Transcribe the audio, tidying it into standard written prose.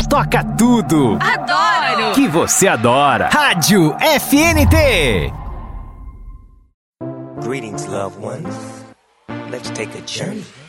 toca tudo. Adoro! Que você adora. Rádio FNT. Greetings, loved ones. Let's take a journey.